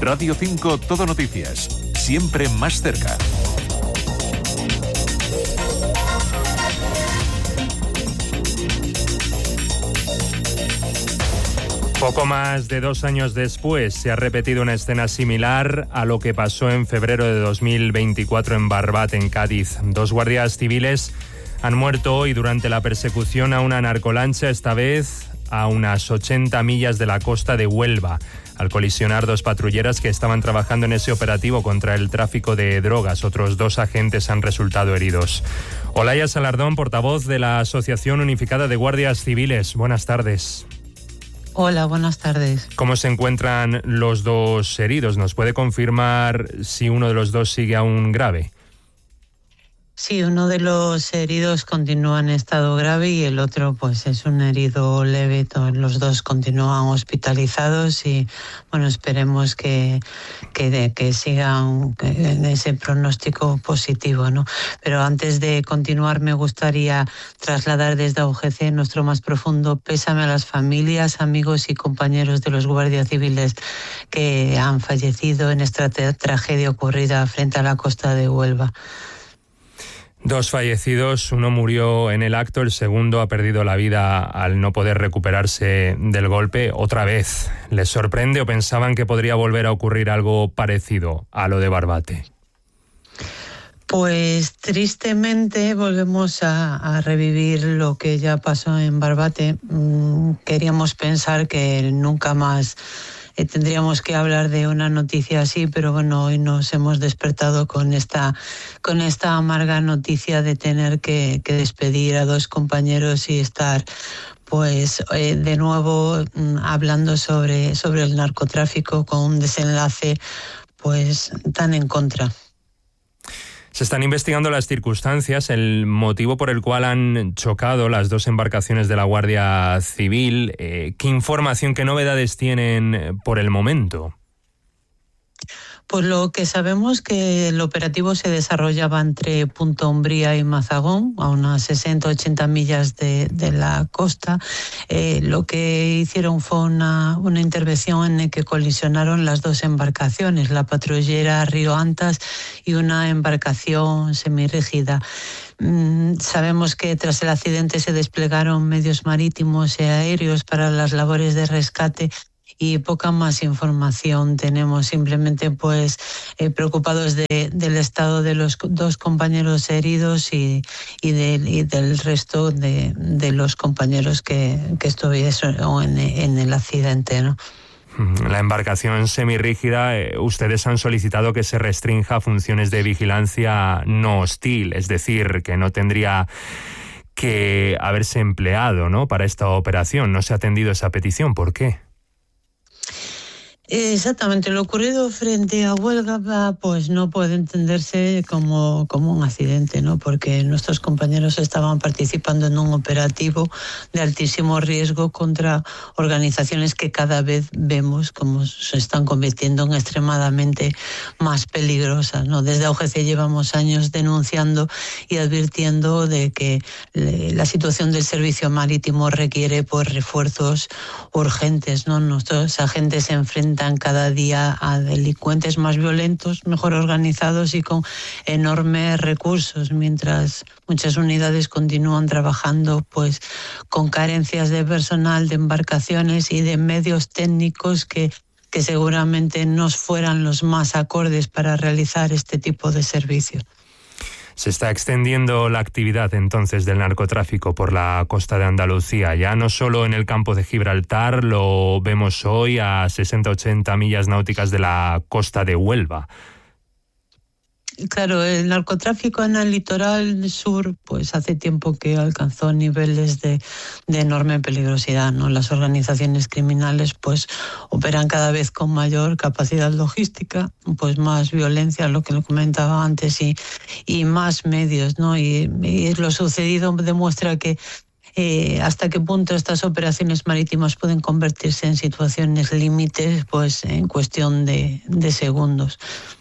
Radio 5 Todo Noticias, siempre más cerca. Poco más de 2 años después se ha repetido una escena similar a lo que pasó en febrero de 2024 en Barbate, en Cádiz. 2 guardias civiles han muerto hoy durante la persecución a una narcolancha, esta vez a unas 80 millas de la costa de Huelva, al colisionar 2 patrulleras que estaban trabajando en ese operativo contra el tráfico de drogas. Otros 2 agentes han resultado heridos. Olaya Salardón, portavoz de la Asociación Unificada de Guardias Civiles. Buenas tardes. Hola, buenas tardes. ¿Cómo se encuentran los 2 heridos? ¿Nos puede confirmar si uno de los 2 sigue aún grave? Sí, uno de los heridos continúa en estado grave y el otro pues es un herido leve. Los 2 continúan hospitalizados y bueno, esperemos que sigan en ese pronóstico positivo, ¿no? Pero antes de continuar me gustaría trasladar desde UGC nuestro más profundo pésame a las familias, amigos y compañeros de los guardias civiles que han fallecido en esta tragedia ocurrida frente a la costa de Huelva. 2 fallecidos, uno murió en el acto, el segundo ha perdido la vida al no poder recuperarse del golpe. Otra vez, ¿les sorprende o pensaban que podría volver a ocurrir algo parecido a lo de Barbate? Pues tristemente volvemos a revivir lo que ya pasó en Barbate. Queríamos pensar que nunca más tendríamos que hablar de una noticia así, pero bueno, hoy nos hemos despertado con esta amarga noticia de tener que despedir a 2 compañeros y estar pues de nuevo hablando sobre el narcotráfico con un desenlace pues tan en contra. Se están investigando las circunstancias, el motivo por el cual han chocado las 2 embarcaciones de la Guardia Civil. ¿Qué información, qué novedades tienen por el momento? Pues lo que sabemos que el operativo se desarrollaba entre Punta Umbría y Mazagón, a unas 60-80 millas de la costa. Lo que hicieron fue una intervención en la que colisionaron las 2 embarcaciones, la patrullera Río Antas y una embarcación semirrígida. Sabemos que tras el accidente se desplegaron medios marítimos y aéreos para las labores de rescate y poca más información tenemos, simplemente pues preocupados del estado de los 2 compañeros heridos y del resto de los compañeros que estuvieron en el accidente, ¿no? La embarcación semirrígida, ustedes han solicitado que se restrinja funciones de vigilancia no hostil, es decir, que no tendría que haberse empleado, ¿no?, para esta operación. No se ha atendido esa petición. ¿Por qué? Exactamente, lo ocurrido frente a Huelva pues no puede entenderse como un accidente, ¿no? Porque nuestros compañeros estaban participando en un operativo de altísimo riesgo contra organizaciones que cada vez vemos como se están convirtiendo en extremadamente más peligrosas, ¿no? Desde UGC llevamos años denunciando y advirtiendo de que la situación del servicio marítimo requiere pues refuerzos urgentes, ¿no? Nuestros agentes se enfrentan cada día a delincuentes más violentos, mejor organizados y con enormes recursos, mientras muchas unidades continúan trabajando pues con carencias de personal, de embarcaciones y de medios técnicos que seguramente no fueran los más acordes para realizar este tipo de servicio. Se está extendiendo la actividad entonces del narcotráfico por la costa de Andalucía, ya no solo en el campo de Gibraltar, lo vemos hoy a 60-80 millas náuticas de la costa de Huelva. Claro, el narcotráfico en el litoral sur pues hace tiempo que alcanzó niveles de enorme peligrosidad, ¿no? Las organizaciones criminales pues operan cada vez con mayor capacidad logística, pues más violencia, lo que lo comentaba antes, y más medios, ¿no? Y lo sucedido demuestra que hasta qué punto estas operaciones marítimas pueden convertirse en situaciones límites pues en cuestión de segundos.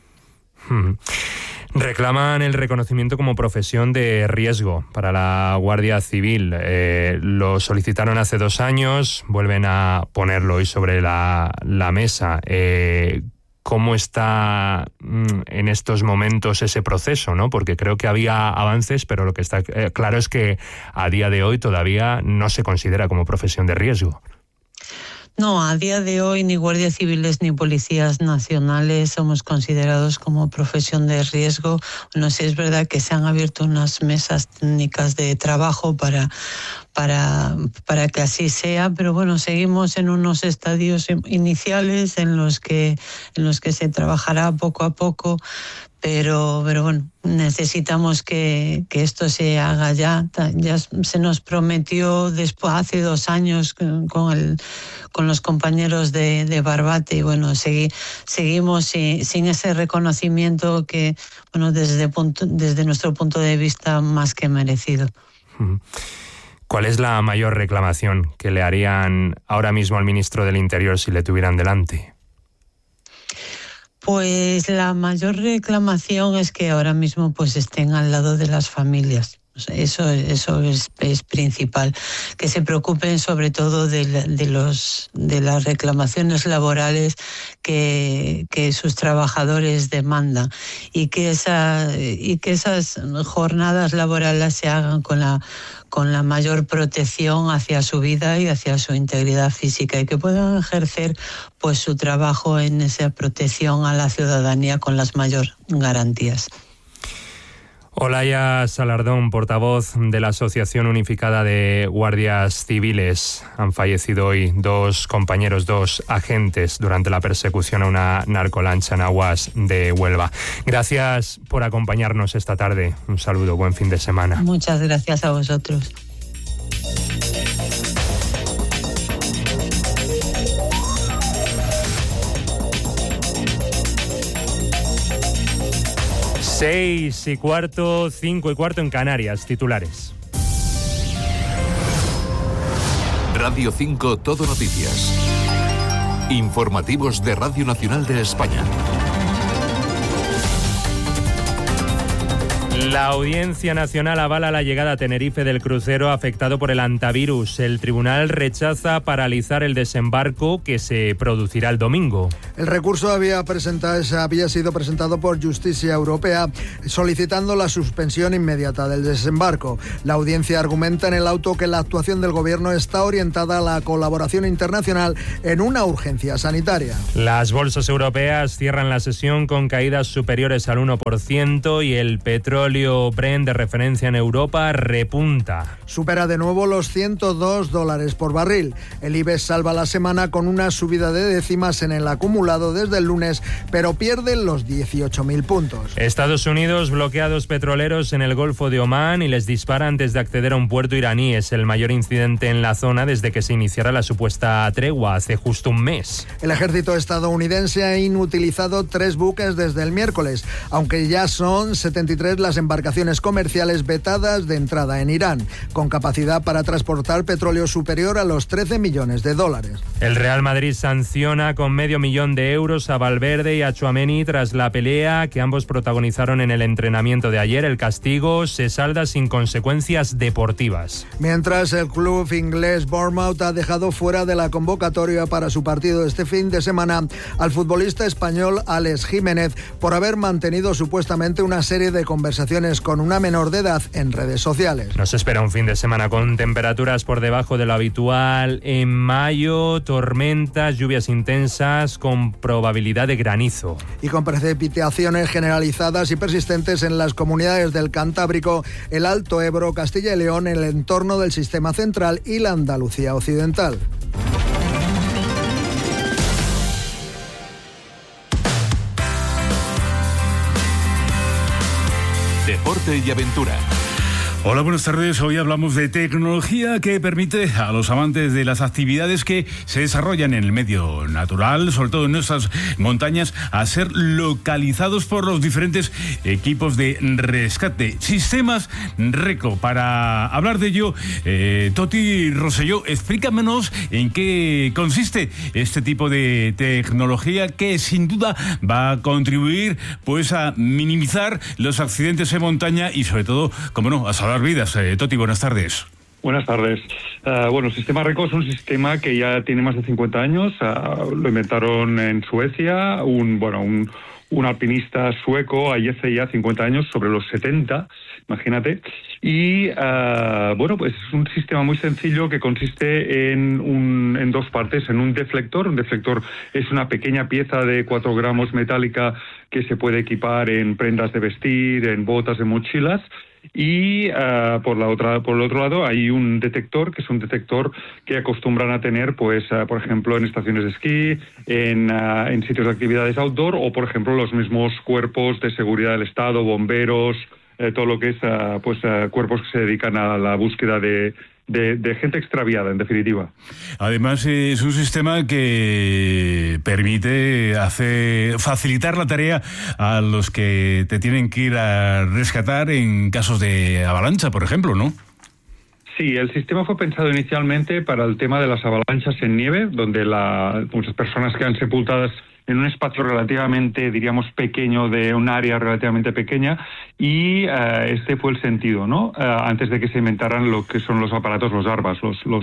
Reclaman el reconocimiento como profesión de riesgo para la Guardia Civil. Lo solicitaron hace 2 años, vuelven a ponerlo hoy sobre la mesa. cómo está en estos momentos ese proceso, ¿no? Porque creo que había avances, pero lo que está claro es que a día de hoy todavía no se considera como profesión de riesgo. No, a día de hoy ni guardias civiles ni policías nacionales somos considerados como profesión de riesgo. Bueno, sí es verdad que se han abierto unas mesas técnicas de trabajo para que así sea, pero bueno, seguimos en unos estadios iniciales en los que se trabajará poco a poco. Pero bueno, necesitamos que esto se haga ya. Ya se nos prometió después, hace 2 años con los compañeros de Barbate, y bueno, seguimos sin ese reconocimiento que, bueno, desde nuestro punto de vista, más que merecido. ¿Cuál es la mayor reclamación que le harían ahora mismo al ministro del Interior si le tuvieran delante? Pues la mayor reclamación es que ahora mismo pues estén al lado de las familias. Eso es principal, que se preocupen sobre todo de las reclamaciones laborales que sus trabajadores demandan, y que esas jornadas laborales se hagan con la mayor protección hacia su vida y hacia su integridad física, y que puedan ejercer pues su trabajo en esa protección a la ciudadanía con las mayores garantías. Olaya Salardón, portavoz de la Asociación Unificada de Guardias Civiles. Han fallecido hoy 2 compañeros, 2 agentes durante la persecución a una narcolancha en aguas de Huelva. Gracias por acompañarnos esta tarde. Un saludo, buen fin de semana. Muchas gracias a vosotros. Seis y cuarto, 5 y cuarto en Canarias. Titulares. Radio 5 Todo Noticias. Informativos de Radio Nacional de España. La Audiencia Nacional avala la llegada a Tenerife del crucero afectado por el hantavirus. El tribunal rechaza paralizar el desembarco que se producirá el domingo. El recurso había sido presentado por Justicia Europea solicitando la suspensión inmediata del desembarco. La audiencia argumenta en el auto que la actuación del gobierno está orientada a la colaboración internacional en una urgencia sanitaria. Las bolsas europeas cierran la sesión con caídas superiores al 1% y el petróleo Brent de referencia en Europa repunta. Supera de nuevo los $102 por barril. El IBEX salva la semana con una subida de décimas en el acumulado desde el lunes, pero pierde los 18.000 puntos. Estados Unidos bloquea 2 petroleros en el Golfo de Omán y les dispara antes de acceder a un puerto iraní. Es el mayor incidente en la zona desde que se iniciara la supuesta tregua hace justo un mes. El ejército estadounidense ha inutilizado 3 buques desde el miércoles, aunque ya son 73 las embarcaciones comerciales vetadas de entrada en Irán, con capacidad para transportar petróleo superior a los $13 millones. El Real Madrid sanciona con $500,000 a Valverde y a Tchouaméni tras la pelea que ambos protagonizaron en el entrenamiento de ayer. El castigo se salda sin consecuencias deportivas. Mientras, el club inglés Bournemouth ha dejado fuera de la convocatoria para su partido este fin de semana al futbolista español Alex Jiménez por haber mantenido supuestamente una serie de conversaciones con una menor de edad en redes sociales. Nos espera un fin de semana con temperaturas por debajo de lo habitual en mayo, tormentas, lluvias intensas con probabilidad de granizo. Y con precipitaciones generalizadas y persistentes en las comunidades del Cantábrico, el Alto Ebro, Castilla y León, el entorno del Sistema Central y la Andalucía Occidental. Deporte y aventura. Hola, buenas tardes. Hoy hablamos de tecnología que permite a los amantes de las actividades que se desarrollan en el medio natural, sobre todo en nuestras montañas, a ser localizados por los diferentes equipos de rescate. Sistemas RECO. Para hablar de ello, Toti Rosselló, explícanos en qué consiste este tipo de tecnología que sin duda va a contribuir pues a minimizar los accidentes en montaña y sobre todo, como no, a salvar vidas. Toti, buenas tardes. Buenas tardes. El sistema RECO es un sistema que ya tiene más de 50 años. Lo inventaron en Suecia, un alpinista sueco, ahí hace ya 50 años, sobre los 70, imagínate. Y, pues es un sistema muy sencillo que consiste en dos partes. En un deflector. Un deflector es una pequeña pieza de 4 gramos metálica que se puede equipar en prendas de vestir, en botas, en mochilas. Y por el otro lado hay un detector, que es un detector que acostumbran a tener, por ejemplo, en estaciones de esquí, en sitios de actividades outdoor, o por ejemplo los mismos cuerpos de seguridad del Estado, bomberos, todo lo que es cuerpos que se dedican a la búsqueda de gente extraviada, en definitiva. Además, es un sistema que permite facilitar la tarea a los que te tienen que ir a rescatar en casos de avalancha, por ejemplo, ¿no? Sí, el sistema fue pensado inicialmente para el tema de las avalanchas en nieve, donde muchas personas quedan sepultadas en un espacio relativamente, diríamos, pequeño, de un área relativamente pequeña, y este fue el sentido, ¿no? Antes de que se inventaran lo que son los aparatos, los ARBAS,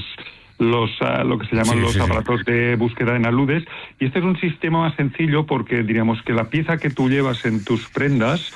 lo que se llaman aparatos de búsqueda en aludes. Y este es un sistema más sencillo porque diríamos que la pieza que tú llevas en tus prendas,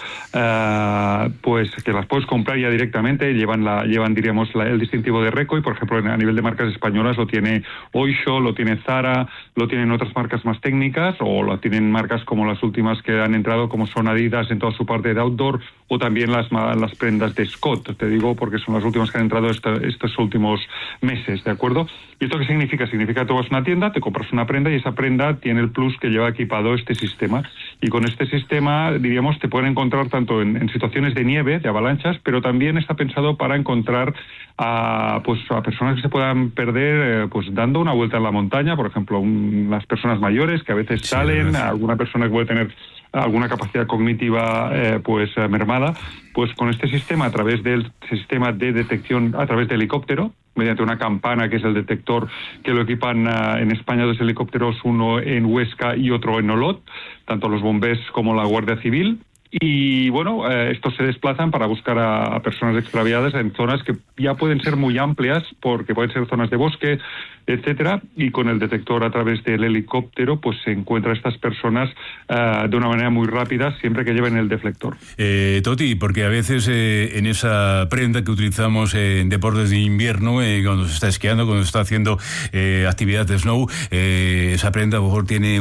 pues que las puedes comprar ya directamente, llevan diríamos el distintivo de RECO, y por ejemplo a nivel de marcas españolas lo tiene Oysho, lo tiene Zara, lo tienen otras marcas más técnicas, o lo tienen marcas como las últimas que han entrado, como son Adidas en toda su parte de outdoor, o también las prendas de Scott, te digo porque son las últimas que han entrado estos últimos meses, ¿de acuerdo? ¿Y esto qué significa? Significa que tú vas a una tienda, te compras una prenda y esa prenda tiene el plus que lleva equipado este sistema. Y con este sistema, diríamos, te pueden encontrar tanto en situaciones de nieve, de avalanchas, pero también está pensado para encontrar a personas que se puedan perder dando una vuelta en la montaña, por ejemplo, las personas mayores que a veces salen, alguna persona que puede tener alguna capacidad cognitiva mermada, pues con este sistema, a través del sistema de detección a través de helicóptero, mediante una campana que es el detector que lo equipan en España 2 helicópteros, uno en Huesca y otro en Olot, tanto los bomberos como la Guardia Civil. Y estos se desplazan para buscar a personas extraviadas en zonas que ya pueden ser muy amplias, porque pueden ser zonas de bosque, etcétera, y con el detector a través del helicóptero pues se encuentra a estas personas de una manera muy rápida, siempre que lleven el deflector. Toti, porque a veces en esa prenda que utilizamos en deportes de invierno, cuando se está esquiando, cuando se está haciendo actividad de snow, esa prenda a lo mejor tiene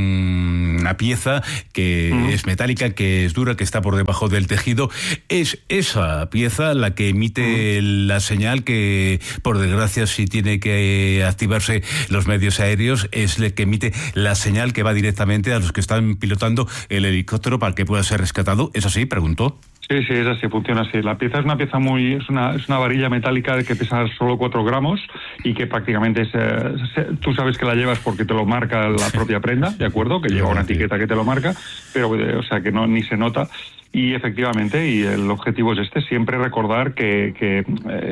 una pieza que es metálica, que es dura, que está por debajo del tejido. Es esa pieza la que emite la señal que, por desgracia, si tiene que activarse los medios aéreos, es el que emite la señal que va directamente a los que están pilotando el helicóptero para que pueda ser rescatado. ¿Es así? Preguntó. Sí, es así, funciona así. La pieza es una pieza es una varilla metálica que pesa solo 4 gramos y que prácticamente tú sabes que la llevas porque te lo marca la propia prenda, ¿de acuerdo? Que lleva una etiqueta que te lo marca, pero o sea que ni se nota. Y efectivamente, y el objetivo es siempre recordar que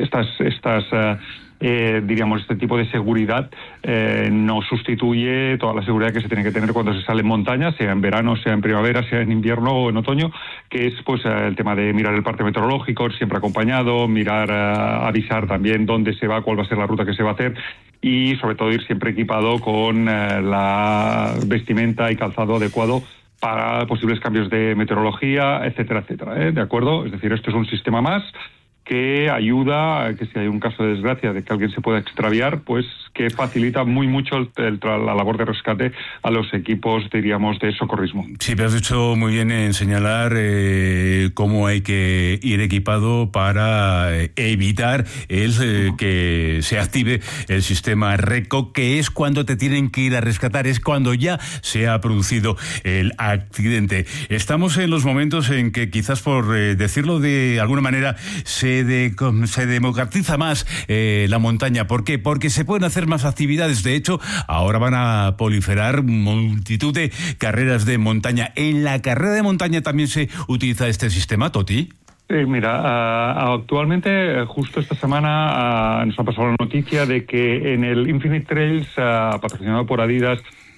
diríamos, este tipo de seguridad no sustituye toda la seguridad que se tiene que tener cuando se sale en montaña, sea en verano, sea en primavera, sea en invierno o en otoño, que es el tema de mirar el parte meteorológico, siempre acompañado, avisar también dónde se va, cuál va a ser la ruta que se va a hacer, y sobre todo ir siempre equipado con la vestimenta y calzado adecuado para posibles cambios de meteorología, etcétera, etcétera, ¿de acuerdo? Es decir, esto es un sistema más que ayuda a que si hay un caso de desgracia de que alguien se pueda extraviar, pues que facilita mucho la labor de rescate a los equipos, diríamos, de socorrismo. Sí, me has dicho muy bien en señalar cómo hay que ir equipado para evitar que se active el sistema RECO, que es cuando te tienen que ir a rescatar, es cuando ya se ha producido el accidente. Estamos en los momentos en que quizás, por decirlo de alguna manera, se democratiza más la montaña. ¿Por qué? Porque se pueden hacer más actividades. De hecho, ahora van a proliferar multitud de carreras de montaña. ¿En la carrera de montaña también se utiliza este sistema, Toti? Mira, actualmente, justo esta semana, nos ha pasado la noticia de que en el Infinite Trails, patrocinado por Adidas,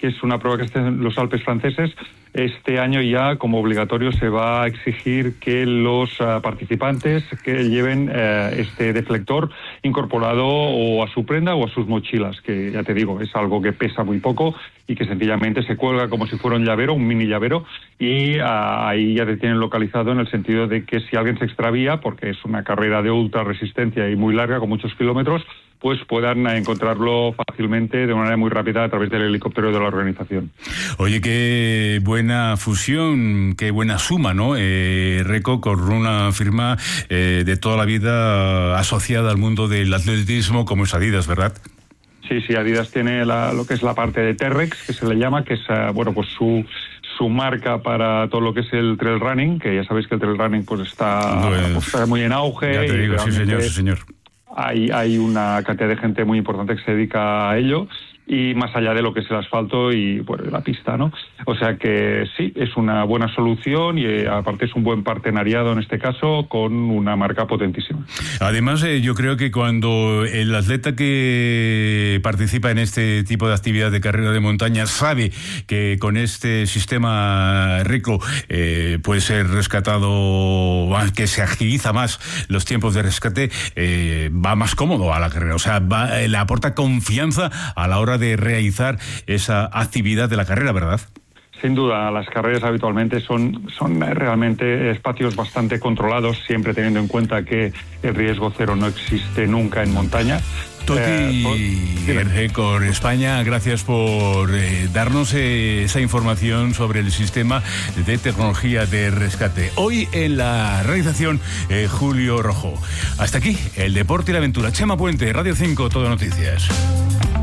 que es una prueba que está en los Alpes franceses. Este año ya, como obligatorio, se va a exigir que los participantes que lleven este deflector incorporado o a su prenda o a sus mochilas, que ya te digo, es algo que pesa muy poco y que sencillamente se cuelga como si fuera un llavero, un mini llavero, y ahí ya te tienen localizado en el sentido de que si alguien se extravía, porque es una carrera de ultra resistencia y muy larga, con muchos kilómetros, pues puedan encontrarlo fácilmente de manera muy rápida a través del helicóptero de la organización. Oye, qué buena fusión, qué buena suma, ¿no? Reco con una firma de toda la vida asociada al mundo del atletismo como es Adidas, ¿verdad? Sí, Adidas tiene lo que es la parte de T-Rex, que se le llama, que es pues su marca para todo lo que es el trail running, que ya sabéis que el trail running pues está muy en auge. Ya te digo, sí señor. Hay una cantidad de gente muy importante que se dedica a ello, y más allá de lo que es el asfalto y bueno, la pista, ¿no? O sea que sí, es una buena solución y aparte es un buen partenariado en este caso con una marca potentísima. Además, yo creo que cuando el atleta que participa en este tipo de actividad de carrera de montaña sabe que con este sistema Reco puede ser rescatado, que se agiliza más los tiempos de rescate, va más cómodo a la carrera, o sea, le aporta confianza a la hora de realizar esa actividad de la carrera, ¿verdad? Sin duda, las carreras habitualmente son realmente espacios bastante controlados, siempre teniendo en cuenta que el riesgo cero no existe nunca en montaña. Toti Reco España, gracias por darnos esa información sobre el sistema de tecnología de rescate. Hoy en la realización, Julio Rojo. Hasta aquí, el deporte y la aventura. Chema Puente, Radio 5, Todo Noticias.